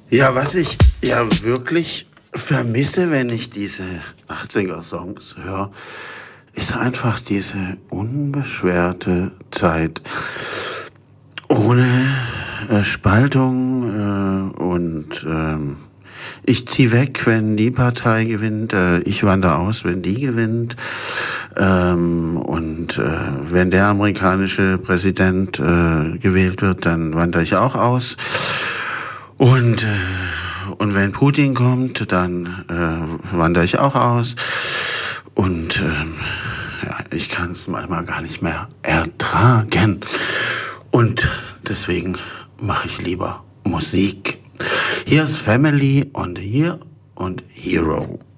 Ja, was ich ja wirklich vermisse, wenn ich diese 80er-Songs höre, ist einfach diese unbeschwerte Zeit. Ohne Spaltung ich zieh weg, wenn die Partei gewinnt, ich wandere aus, wenn die gewinnt. Wenn der amerikanische Präsident gewählt wird, dann wandere ich auch aus. Und wenn Putin kommt, dann wandere ich auch aus. Ich kann es manchmal gar nicht mehr ertragen. Und deswegen mache ich lieber Musik. Hier ist Family und hier und Hero.